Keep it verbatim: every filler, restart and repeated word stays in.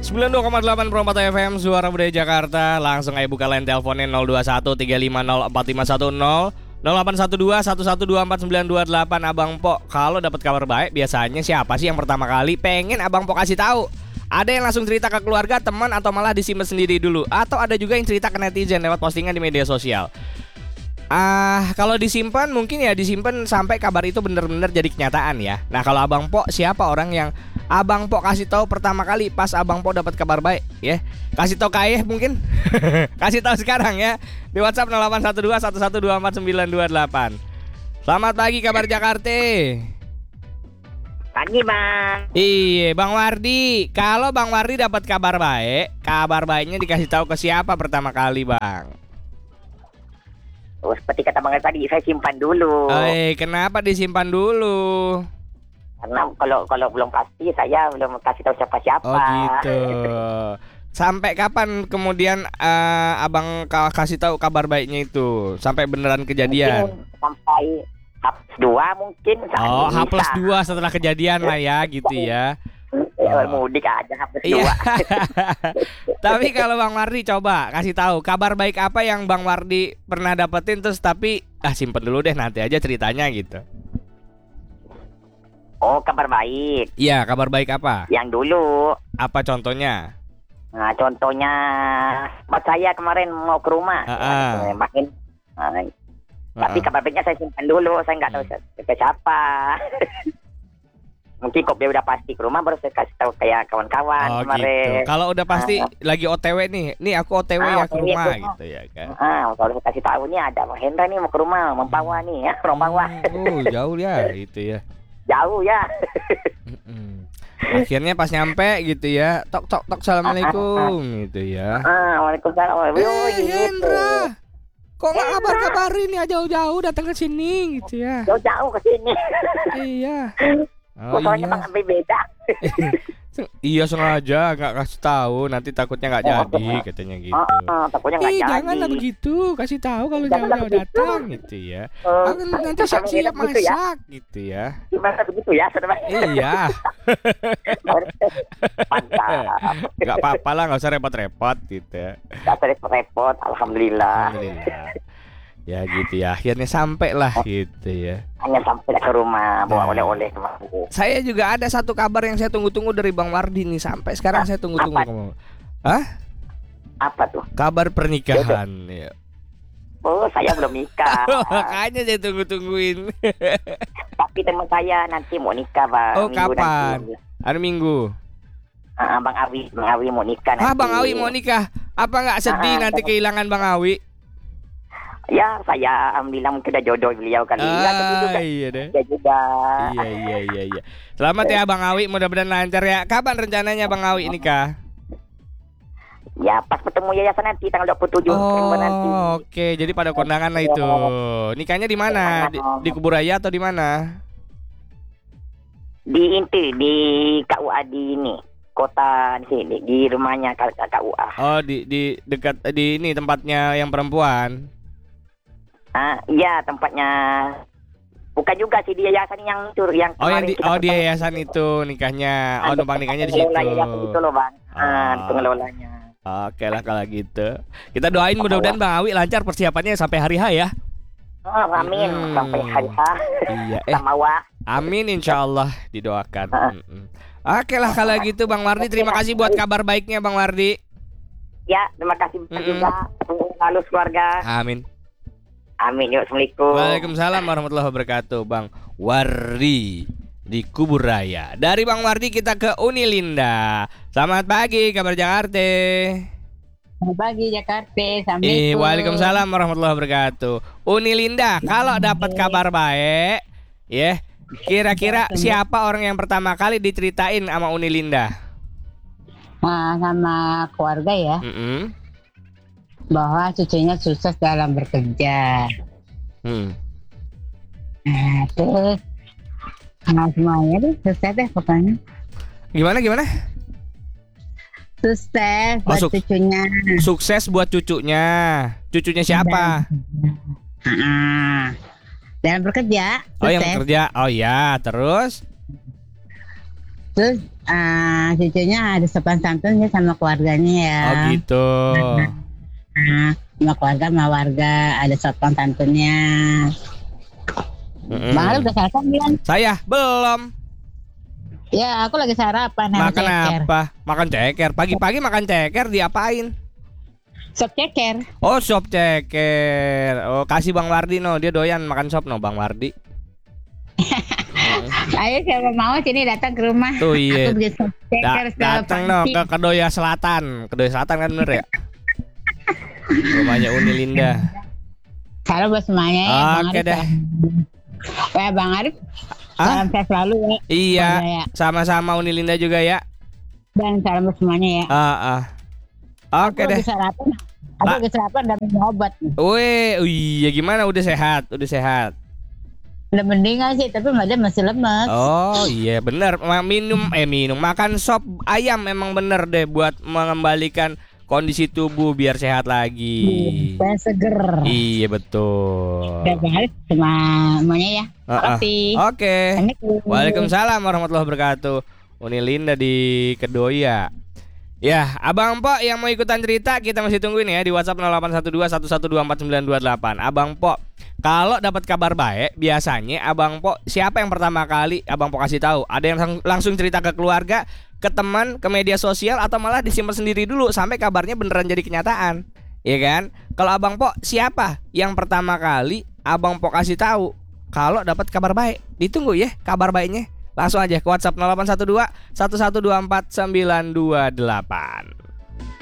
sembilan puluh dua koma delapan Pro empat F M Suara Budaya Jakarta. Langsung aja buka line teleponnya nol dua satu tiga lima nol empat lima satu nol nol delapan satu dua satu satu dua empat sembilan dua delapan. Abang Po, kalau dapat kabar baik biasanya siapa sih yang pertama kali pengen Abang Po kasih tahu? Ada yang langsung cerita ke keluarga, teman, atau malah disimpan sendiri dulu? Atau ada juga yang cerita ke netizen lewat postingan di media sosial? Ah, kalau disimpan mungkin ya disimpan sampai kabar itu benar-benar jadi kenyataan ya. Nah, kalau Abang Po, siapa orang yang Abang Po kasih tahu pertama kali pas Abang Po dapat kabar baik ya? Kasih tahu ke ayah mungkin? Kasih tahu sekarang ya di WhatsApp nol delapan satu dua satu satu dua empat sembilan dua delapan. Selamat pagi kabar Jakarta. Pagi bang. Iya Bang Wardi. Kalau Bang Wardi dapat kabar baik, kabar baiknya dikasih tahu ke siapa pertama kali Bang? Oh, seperti kata bang tadi, saya simpan dulu. Eh, kenapa disimpan dulu? Karena kalau kalau belum pasti saya belum kasih tahu siapa-siapa. Oh gitu. Sampai kapan kemudian uh, Abang ka- kasih tahu kabar baiknya itu? Sampai beneran kejadian? Mungkin sampai H plus dua mungkin. Oh, H plus dua setelah kejadian lah ya gitu ya. Ya, mudik aja H plus Iya. dua. Tapi kalau Bang Wardi coba kasih tahu kabar baik apa yang Bang Wardi pernah dapetin terus tapi ah simpen dulu deh nanti aja ceritanya gitu. Oh, kabar baik. Iya, kabar baik apa? Yang dulu. Apa contohnya? Nah, contohnya pas saya kemarin mau ke rumah. Ah, ah. Makin nah, Ah, tapi ah. kabar baiknya saya simpan dulu, saya nggak tahu siapa siapa. Mungkin kok dia udah pasti ke rumah baru saya kasih tahu kayak kawan-kawan Oh kemarin. gitu. Kalau udah pasti Ah. lagi O T W nih, nih aku O T W Ah, ya ke O T W rumah tuh. gitu ya kan. Ah, kalau saya kasih tahu nih ada Bang Hendra nih mau ke rumah, membawa nih ya, orang bawa. Oh jauh ya gitu ya. Jauh ya. Mm-mm. Akhirnya pas nyampe gitu ya, tok tok tok assalamualaikum gitu ya. Ah, Waalaikumsalam. Oh, Eh gitu. Hendra, kok nggak kabar-kabarin ya jauh-jauh datang ke sini gitu ya? Jauh-jauh ke sini. Iya. Oh Soalnya iya. Bang ambil beda. Iya sengaja nggak kasih tahu, nanti takutnya nggak jadi katanya gitu. Ah, takutnya nggak Ih jadi. janganlah begitu, kasih tahu kalau Janganlah jauh-jauh begitu. datang gitu ya. Oh, Aku nanti kalau siap-siap begitu ya. masak gitu ya. Gimana begitu ya, saudara? Iya. Mantap. Nggak apa-apa lah, nggak usah repot-repot gitu ya. Gak usah repot-repot, alhamdulillah. Alhamdulillah. Ya gitu ya, akhirnya sampai lah gitu ya. Hanya sampai ke rumah bawa Nah. oleh-oleh kemarin. Saya juga ada satu kabar yang saya tunggu-tunggu dari Bang Wardi nih. Sampai sekarang saya tunggu-tunggu. Apa? Kamu. Hah? Apa tuh? Kabar pernikahan ya. Oh, saya belum nikah. Makanya saya tunggu-tungguin. Tapi teman saya nanti mau nikah, Bang. Oh Minggu kapan? nanti. Hari Minggu. Ah, Bang Awi, Bang Awi mau nikah nanti. Ah Bang Awi mau nikah. Apa nggak sedih Ah, nanti ah. kehilangan Bang Awi? Ya, saya alhamdulillah mungkin udah jodoh beliau kali. Ya, tapi juga. Ah iya deh. Ya juga. Iya iya iya iya. Selamat ya Bang Awi, mudah-mudahan lancar ya. Kapan rencananya Bang Awi nikah? Ya, pas ketemu yayasan nanti tanggal dua puluh tujuh November nanti. Oh, oke. Jadi pada kondangan lah itu. Nikahnya di mana? Di, di Kuburaya atau di mana? Di inti di K U A di ini. Kota di sini, di rumahnya K U A. Oh, di di dekat di ini tempatnya yang perempuan. Ah, iya tempatnya. Bukan juga sih di yayasan yang itu yang Oh, yang kemarin di kita oh di ketemu. yayasan itu nikahnya. Oh, numpang nikahnya di situ. Pengelola yayasan itu loh, Bang. Ah, Oh. pengelolanya. Oke lah kalau gitu. Kita doain mudah-mudahan Bang Awi lancar persiapannya sampai hari H ya. Oh, amin Hmm. sampai hari H. Iya. Eh, Sama wa. amin insyaallah didoakan. Ah. Mm-mm. Oke lah kalau gitu Bang Wardi, terima kasih buat kabar baiknya Bang Wardi. Ya, terima kasih Mm-mm. juga. Lalu keluarga. Amin. Amin. Yuk, assalamualaikum. Waalaikumsalam warahmatullahi wabarakatuh. Bang Wardi di Kuburaya. Dari Bang Wardi kita ke Unilinda. Selamat pagi kabar Jakarta. Selamat pagi Jakarta. Eh, Assalamualaikum. Waalaikumsalam warahmatullahi wabarakatuh. Unilinda, kalau dapat kabar baik, ya, kira-kira siapa orang yang pertama kali diceritain sama Unilinda? Nah, sama keluarga ya, Mm-mm. bahwa cucunya sukses dalam bekerja. Hmm. Nah, terus nah, semuanya deh sukses deh pokoknya. Gimana gimana? Sukses Oh, buat suk- cucunya. Sukses buat cucunya. Cucunya siapa? Ah, dalam bekerja. Oh, yang sukses. bekerja. Oh ya, terus? Terus ah, cucunya ada sopan santunnya sama keluarganya ya. Oh gitu. Nah, sama keluarga sama warga ada sopan santunnya. Mm-mm. Bang Arif udah sarapan belum? Saya belum. Ya aku lagi sarapan sama Makan ceker. apa? Makan ceker. Pagi-pagi makan ceker diapain? Sop ceker. Oh, sop ceker. Oh, kasih Bang Wardi no, dia doyan makan sop no, Bang Wardi. Ayo siapa mau sini datang ke rumah. Tuh iya. Aku bikin sop ceker Da- datang no ke Kedoya Selatan. Kedoya Selatan kan bener ya? Rumahnya Uni Linda. Salam buat semuanya ya, Bang Oke Arif. deh. Ya Bang Arif. Ah? Salam sehat selalu ya. Iya, Semoga ya. sama-sama Uni Linda juga ya. Dan salam buat semuanya ya. Ah, ah. Oke Aku deh. lagi sarapan. Aku La- lagi sarapan dan minum obat nih. Wih, oh iya gimana? Udah sehat, udah sehat. Udah mendingan sih, tapi badan masih lemes. Oh iya bener. Ma- Minum, eh minum, makan sop ayam emang bener deh buat mengembalikan kondisi tubuh biar sehat lagi. Supaya seger. Iya betul. Ya Bang Arif semuanya ya. Ah, ah. Makasih. Oke. Assalamualaikum. Waalaikumsalam warahmatullahi wabarakatuh. Uni Linda di Kedoya. Ya, Abang Pok yang mau ikutan cerita kita masih tungguin ya di WhatsApp nol delapan satu dua satu satu dua empat sembilan dua delapan. Abang Pok, kalau dapat kabar baik, biasanya Abang Pok siapa yang pertama kali Abang Pok kasih tahu? Ada yang lang- langsung cerita ke keluarga, ke teman, ke media sosial, atau malah disimpan sendiri dulu sampai kabarnya beneran jadi kenyataan? Iya kan? Kalau Abang Pok siapa yang pertama kali Abang Pok kasih tahu kalau dapat kabar baik? Ditunggu ya kabar baiknya. Langsung aja ke WhatsApp nol delapan satu dua satu satu dua empat sembilan dua delapan.